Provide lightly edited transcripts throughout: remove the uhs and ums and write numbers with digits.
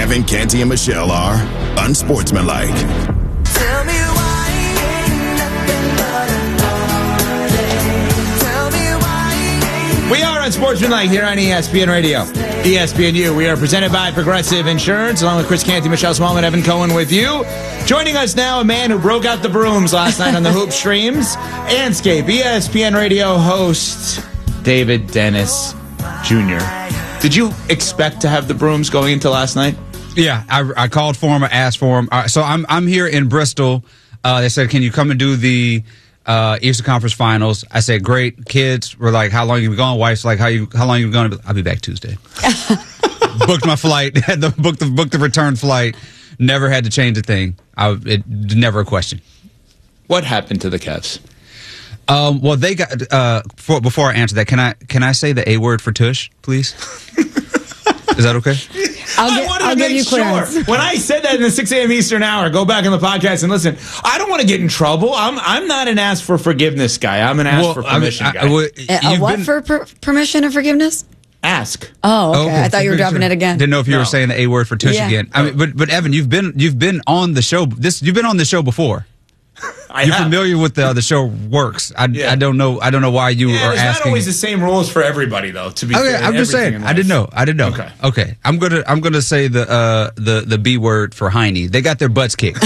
Evan, Canty, and Michelle are unsportsmanlike. Tell me why ain't nothing but a party. Tell me why ain't. We are unsportsmanlike here on ESPN Radio. ESPNU. We are presented by Progressive Insurance, along with Chris Canty, Michelle Smallman, Evan Cohen with you. Joining us now, a man who broke out the brooms last night on the Hoop streams, Anscape, ESPN Radio host, David Dennis Jr. Did you expect to have the brooms going into last night? Yeah, I called for him, I asked for him. So I'm here in Bristol. They said, can you come and do the Eastern Conference Finals? I said, great. Kids were like, how long you been gone? Wife's like, how long you been gone? I'll be back Tuesday. Booked my flight, had to book the return flight. Never had to change a thing. Never a question. What happened to the Cavs? Well, they got before I answer that, can I say the A word for tush, please? Is that okay? I'll give you clearance. When I said that in the 6 a.m. Eastern hour, go back in the podcast and listen. I don't want to get in trouble. I'm not an ask for forgiveness guy. I'm an ask for permission guy. For permission or forgiveness? Ask. Oh, okay. I thought you were dropping it again. Didn't know if you were saying the A word for tush again. I mean, but Evan, you've been on the show. You've been on the show before. You're familiar with the show works. I don't know why you are asking. It's not always the same rules for everybody, though. To be fair, I'm just saying. I didn't know. Okay. I'm gonna say the B word for Heine. They got their butts kicked.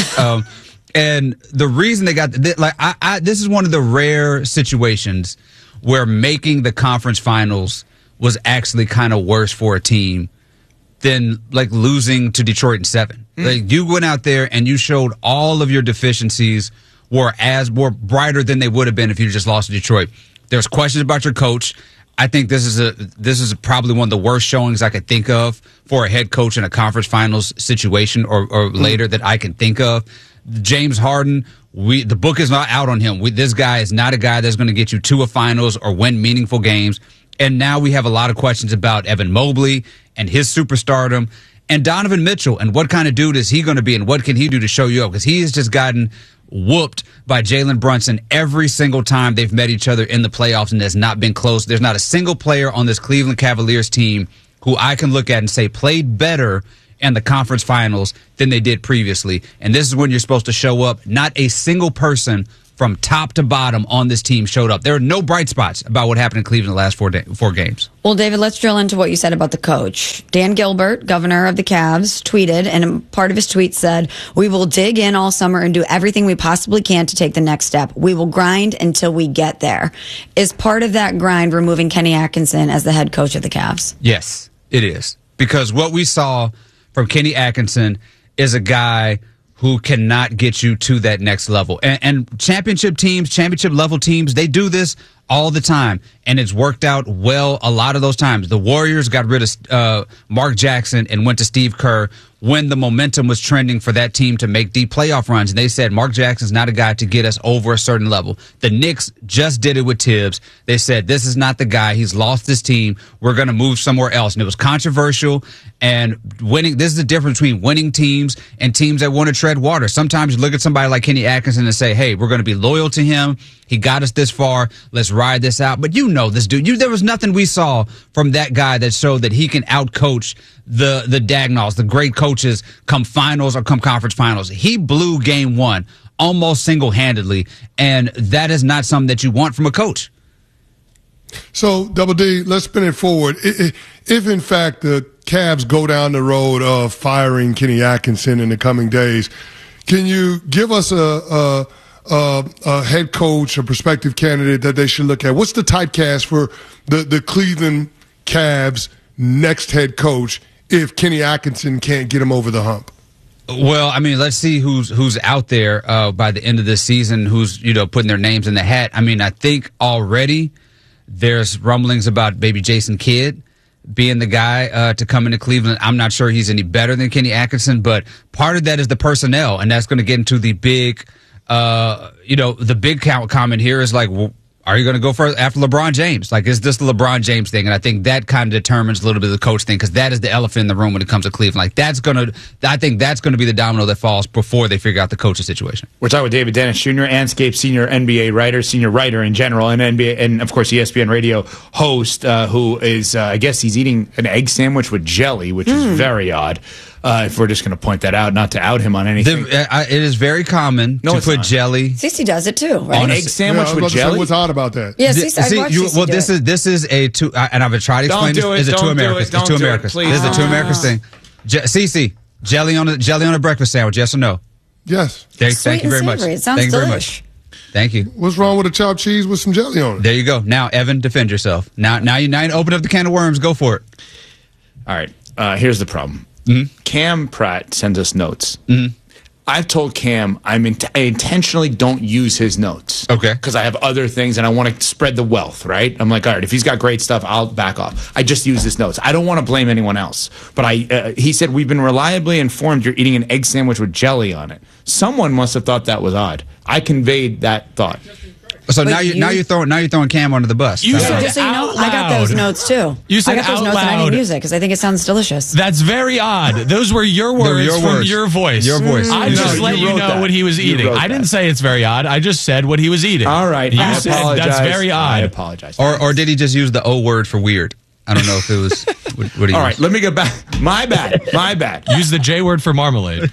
And the reason they got this is one of the rare situations where making the conference finals was actually kind of worse for a team than like losing to Detroit in 7. Like you went out there and you showed all of your deficiencies were brighter than they would have been if you just lost to Detroit. There's questions about your coach. I think this is probably one of the worst showings I could think of for a head coach in a conference finals situation or later that I can think of. James Harden, the book is not out on him. This guy is not a guy that's going to get you to a finals or win meaningful games. And now we have a lot of questions about Evan Mobley and his superstardom and Donovan Mitchell and what kind of dude is he going to be and what can he do to show you up? Because he has just gotten whooped by Jalen Brunson every single time they've met each other in the playoffs, and has not been close. There's not a single player on this Cleveland Cavaliers team who I can look at and say played better in the conference finals than they did previously. And this is when you're supposed to show up. Not a single person from top to bottom on this team showed up. There are no bright spots about what happened in Cleveland the last four games. Well, David, let's drill into what you said about the coach. Dan Gilbert, governor of the Cavs, tweeted, and part of his tweet said, "We will dig in all summer and do everything we possibly can to take the next step. We will grind until we get there." Is part of that grind removing Kenny Atkinson as the head coach of the Cavs? Yes, it is. Because what we saw from Kenny Atkinson is a guy who cannot get you to that next level. And championship teams, championship level teams, they do this all the time, and it's worked out well a lot of those times. The Warriors got rid of Mark Jackson and went to Steve Kerr when the momentum was trending for that team to make deep playoff runs. And they said, Mark Jackson's not a guy to get us over a certain level. The Knicks just did it with Tibbs. They said, this is not the guy. He's lost this team. We're going to move somewhere else. And it was controversial. And winning, this is the difference between winning teams and teams that want to tread water. Sometimes you look at somebody like Kenny Atkinson and say, hey, we're going to be loyal to him. He got us this far. Let's ride this out. But you know this dude. There was nothing we saw from that guy that showed that he can outcoach the Dagnalls, the great coaches, come finals or come conference finals. He blew game one almost single-handedly, and that is not something that you want from a coach. So, Double D, let's spin it forward. If in fact, the Cavs go down the road of firing Kenny Atkinson in the coming days, can you give us a head coach, a prospective candidate that they should look at? What's the typecast for the Cleveland Cavs next head coach if Kenny Atkinson can't get him over the hump? Well, I mean, let's see who's out there by the end of this season, who's putting their names in the hat. I mean, I think already there's rumblings about maybe Jason Kidd being the guy to come into Cleveland. I'm not sure he's any better than Kenny Atkinson, but part of that is the personnel, and that's going to get into the big, the big comment here is like, well, are you going to go after LeBron James? Like, is this the LeBron James thing? And I think that kind of determines a little bit of the coach thing, because that is the elephant in the room when it comes to Cleveland. Like, I think that's going to be the domino that falls before they figure out the coaching situation. We're talking with David Dennis Jr., Anscape senior NBA writer, senior writer in general, and NBA, and of course ESPN Radio host, who is, I guess he's eating an egg sandwich with jelly, which is very odd. If we're just going to point that out, not to out him on anything. It is very common to it's put not. jelly. Cece does it too, right? An egg sandwich I was with about to say, jelly? what's odd about that? Yeah, Cece, I watched Cece do it. This is a two, and I've tried to explain Don't do this. it, Is it two don't do Americas? it, don't It's two do it, Americas. please. This is a two Americas thing. Cece, jelly on a breakfast sandwich? Yes or no? Yes. Thank you very much. It sounds Thank you very delish. much. Thank you. What's wrong with a chopped cheese with some jelly on it? There you go. Now, Evan, defend yourself. Now you open up the can of worms. Go for it. All right. Here's the problem. Cam Pratt sends us notes. I've told Cam I intentionally don't use his notes. Okay. Because I have other things and I want to spread the wealth, right? I'm like, all right, if he's got great stuff, I'll back off. I just use his notes. I don't want to blame anyone else. But he said, we've been reliably informed you're eating an egg sandwich with jelly on it. Someone must have thought that was odd. I conveyed that thought. So But now you're throwing Cam under the bus. You So said just so you know, out I got those loud. notes too. You said I got those out notes and I loud. didn't use it because I think it sounds delicious. That's very odd. Those were your words your from words. your voice. Your voice. I No, just you let you wrote know that. what he was You eating. wrote I didn't that. say it's very odd. I just said what he was eating. All right. You I said apologize. that's very I odd. apologize. Or did he just use the O word for weird? I don't know if it was. What he All used. right. Let me get back. My bad. Use the J word for marmalade.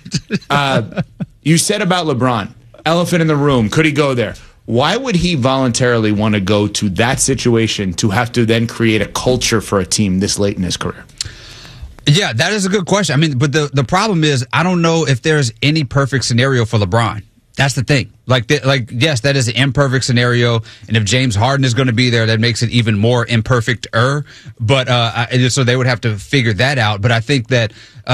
You said about LeBron, elephant in the room. Could he go there? Why would he voluntarily want to go to that situation to have to then create a culture for a team this late in his career? Yeah, that is a good question. I mean, but the problem is, I don't know if there's any perfect scenario for LeBron. That's the thing. Yes, that is an imperfect scenario, and if James Harden is going to be there, that makes it even more imperfect-er. But so they would have to figure that out. But I think that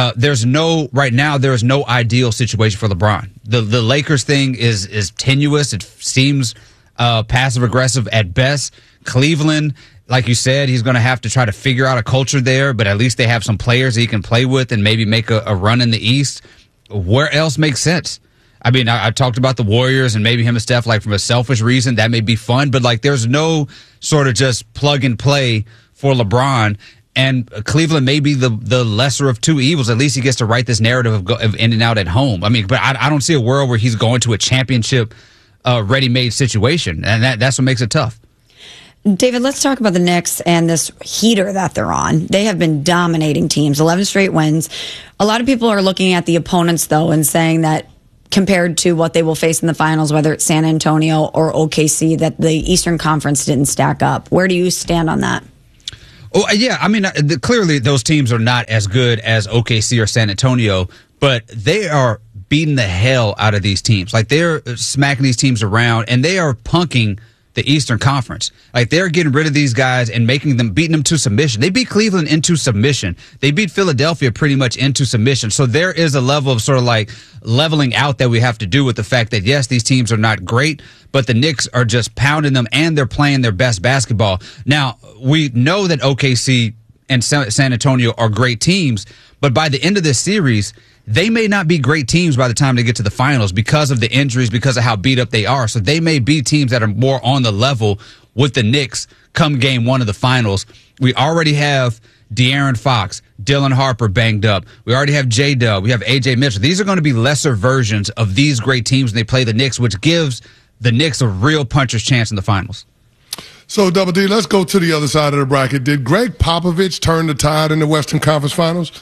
right now there is no ideal situation for LeBron. The Lakers thing is tenuous. It seems passive aggressive at best. Cleveland, like you said, he's going to have to try to figure out a culture there. But at least they have some players he can play with and maybe make a run in the East. Where else makes sense? I mean, I talked about the Warriors and maybe him and Steph, like from a selfish reason, that may be fun, but like there's no sort of just plug and play for LeBron. And Cleveland may be the lesser of two evils. At least he gets to write this narrative of in and out at home. I mean, but I don't see a world where he's going to a championship ready-made situation, and that's what makes it tough. David, let's talk about the Knicks and this heater that they're on. They have been dominating teams, 11 straight wins. A lot of people are looking at the opponents, though, and saying that compared to what they will face in the finals, whether it's San Antonio or OKC, that the Eastern Conference didn't stack up. Where do you stand on that? Oh, yeah. I mean, clearly those teams are not as good as OKC or San Antonio, but they are beating the hell out of these teams. Like, they're smacking these teams around, and they are punking the Eastern Conference. Like, they're getting rid of these guys and beating them to submission. They beat Cleveland into submission. They beat Philadelphia pretty much into submission. So there is a level of sort of like leveling out that we have to do with the fact that, yes, these teams are not great, but the Knicks are just pounding them and they're playing their best basketball. Now, we know that OKC and San Antonio are great teams, but by the end of this series, they may not be great teams by the time they get to the finals because of the injuries, because of how beat up they are. So they may be teams that are more on the level with the Knicks come game one of the finals. We already have De'Aaron Fox, Dylan Harper banged up. We already have J-Dub. We have A.J. Mitchell. These are going to be lesser versions of these great teams when they play the Knicks, which gives the Knicks a real puncher's chance in the finals. So, Double D, let's go to the other side of the bracket. Did Greg Popovich turn the tide in the Western Conference Finals?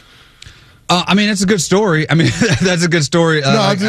I mean, it's a good story. I mean, that's a good story.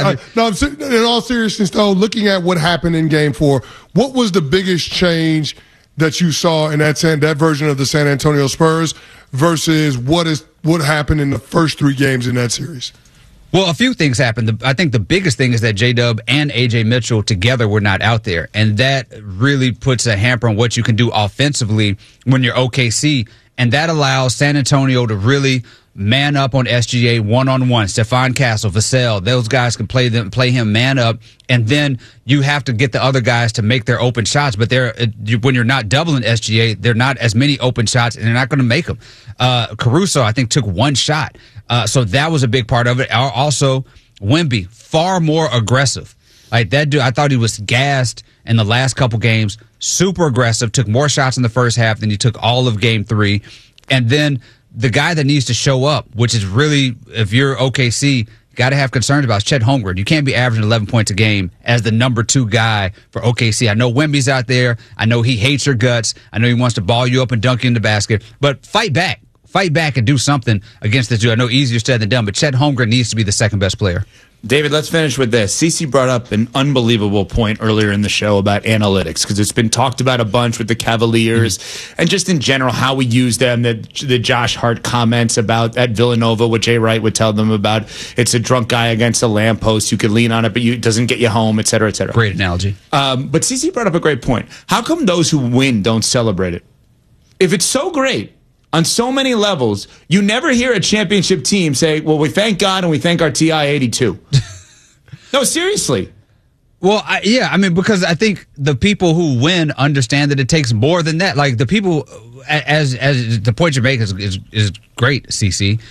In all seriousness, though, looking at what happened in Game 4, what was the biggest change that you saw in that version of the San Antonio Spurs versus what happened in the first three games in that series? Well, a few things happened. I think the biggest thing is that J-Dub and A.J. Mitchell together were not out there, and that really puts a hamper on what you can do offensively when you're OKC, and that allows San Antonio to really man up on SGA one-on-one. Stephon Castle, Vassell, those guys can play him man up, and then you have to get the other guys to make their open shots. But when you're not doubling SGA, there are not as many open shots, and they're not going to make them. Caruso, I think, took one shot. So that was a big part of it. Also, Wemby, far more aggressive. Like that dude, I thought he was gassed in the last couple games. Super aggressive, took more shots in the first half than he took all of Game 3. And then the guy that needs to show up, which is really, if you're OKC, got to have concerns about, is Chet Holmgren. You can't be averaging 11 points a game as the number 2 guy for OKC. I know Wemby's out there. I know he hates your guts. I know he wants to ball you up and dunk you in the basket. But fight back. fight back and do something against this dude. I know easier said than done, but Chet Holmgren needs to be the second best player. David, let's finish with this. Cece brought up an unbelievable point earlier in the show about analytics, because it's been talked about a bunch with the Cavaliers and just in general how we use them. The Josh Hart comments about at Villanova, what Jay Wright would tell them about, it's a drunk guy against a lamppost. You can lean on it, but it doesn't get you home, et cetera, et cetera. Great analogy. But Cece brought up a great point. How come those who win don't celebrate it? If it's so great on so many levels, you never hear a championship team say, well, we thank God and we thank our TI 82. No, seriously. Well, because I think the people who win understand that it takes more than that. Like the people, as the point you make is great, CC,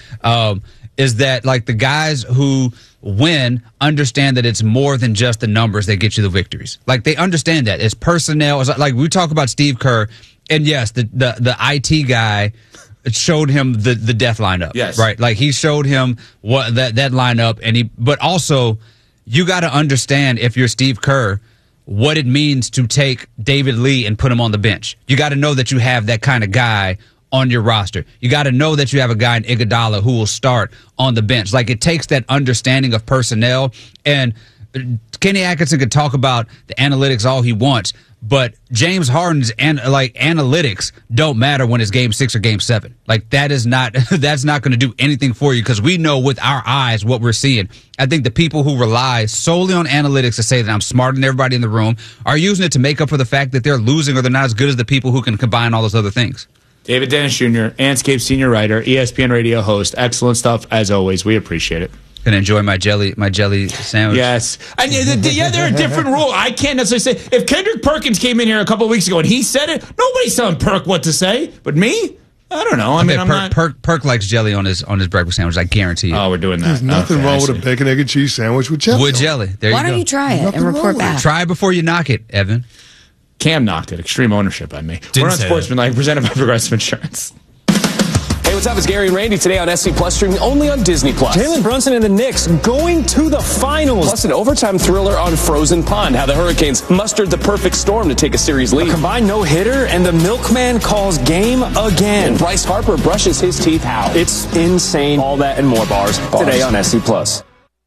is that like the guys who win understand that it's more than just the numbers that get you the victories. Like they understand that it's personnel. It's like we talk about Steve Kerr, and yes, the IT guy showed him the death lineup. Yes, right. Like he showed him what that lineup, but also you got to understand, if you're Steve Kerr, what it means to take David Lee and put him on the bench. You got to know that you have that kind of guy on your roster. You got to know that you have a guy in Iguodala who will start on the bench. Like it takes that understanding of personnel. And Kenny Atkinson could talk about the analytics all he wants, but James Harden's analytics don't matter when it's game 6 or game 7. Like that's not going to do anything for you, because we know with our eyes what we're seeing. I think the people who rely solely on analytics to say that I'm smarter than everybody in the room are using it to make up for the fact that they're losing or they're not as good as the people who can combine all those other things. David Dennis Jr., Anscape senior writer, ESPN radio host. Excellent stuff as always. We appreciate it. Gonna enjoy my jelly sandwich. Yes, and there are different rules. I can't necessarily say if Kendrick Perkins came in here a couple of weeks ago and he said it, nobody's telling Perk what to say. But me, I don't know. Perk likes jelly on his breakfast sandwich. I guarantee you. Oh, we're doing that. There's nothing wrong with a bacon, egg, and cheese sandwich with jelly. With jelly. There Why you go. don't you try it Nothing and report wrong with back? Try it before you knock it, Evan. Cam knocked it. Extreme ownership on me. We're on say Sportsmanlike, presented by Progressive Insurance. Hey, what's up? It's Gary and Randy today on SC Plus, streaming only on Disney Plus. Jalen Brunson and the Knicks going to the finals. Plus an overtime thriller on Frozen Pond, how the Hurricanes mustered the perfect storm to take a series lead. A combined no-hitter, and the milkman calls game again. And Bryce Harper brushes his teeth how? It's insane. All that and more bars today on SC Plus.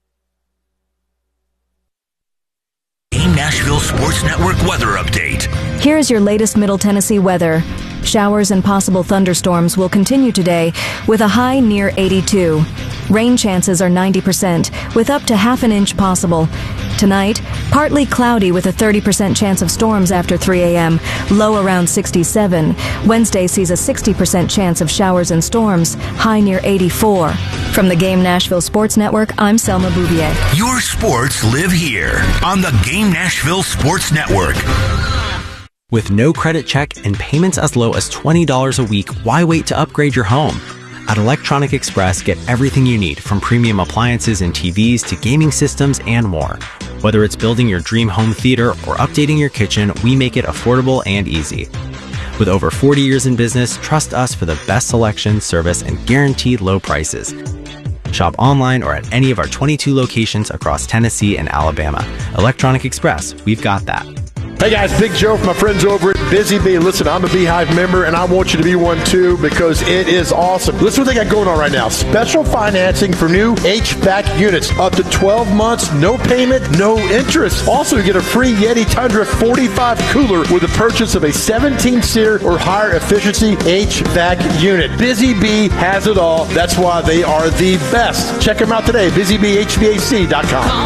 Game Nashville Sports Network weather update. Here's your latest Middle Tennessee weather. Showers and possible thunderstorms will continue today with a high near 82. Rain chances are 90% with up to half an inch possible. Tonight, partly cloudy with a 30% chance of storms after 3 a.m., low around 67. Wednesday sees a 60% chance of showers and storms, high near 84. From the Game Nashville Sports Network, I'm Selma Bouvier. Your sports live here on the Game Nashville Sports Network. With no credit check and payments as low as $20 a week, why wait to upgrade your home? At Electronic Express, get everything you need, from premium appliances and TVs to gaming systems and more. Whether it's building your dream home theater or updating your kitchen, we make it affordable and easy. With over 40 years in business, trust us for the best selection, service, and guaranteed low prices. Shop online or at any of our 22 locations across Tennessee and Alabama. Electronic Express, we've got that. Hey guys, Big Joe from my friends over at Busy Bee. Listen, I'm a Beehive member and I want you to be one too because it is awesome. Listen what they got going on right now. Special financing for new HVAC units. Up to 12 months, no payment, no interest. Also, you get a free Yeti Tundra 45 cooler with the purchase of a 17-seater or higher efficiency HVAC unit. Busy Bee has it all. That's why they are the best. Check them out today, busybeehvac.com. Call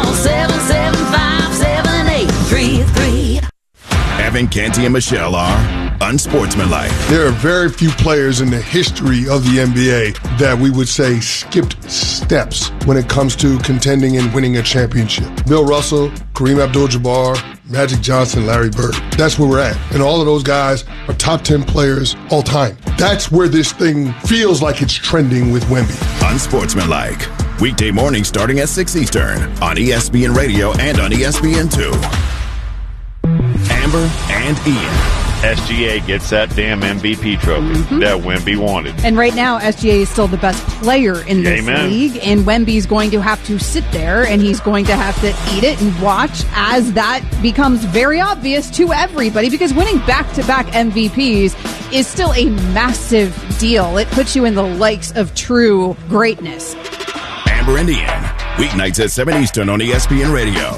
775-7833. Evan Canty and Michelle are unsportsmanlike. There are very few players in the history of the NBA that we would say skipped steps when it comes to contending and winning a championship. Bill Russell, Kareem Abdul-Jabbar, Magic Johnson, Larry Bird. That's where we're at. And all of those guys are top 10 players all time. That's where this thing feels like it's trending with Wemby. Unsportsmanlike. Weekday mornings starting at 6 Eastern on ESPN Radio and on ESPN2. Amber and Ian. SGA gets that damn MVP trophy that Wemby wanted. And right now, SGA is still the best player in this Amen. league, and Wemby's going to have to sit there, and he's going to have to eat it and watch as that becomes very obvious to everybody, because winning back-to-back MVPs is still a massive deal. It puts you in the likes of true greatness. Amber and Ian, weeknights at 7 Eastern on ESPN Radio.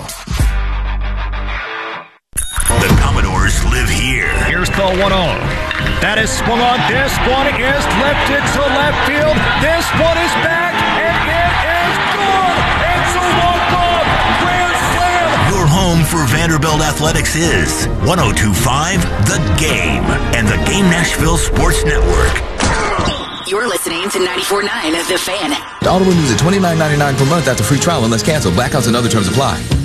The Commodores live here. Here's the 1-0. That is swung on. This one is lifted to left field. This one is back, and it is good. It's a walk-off grand slam. Your home for Vanderbilt Athletics is 102.5 The Game and the Game Nashville Sports Network. You're listening to 94.9 The Fan. Auto renews at $29.99 per month after free trial unless canceled. Blackouts and other terms apply.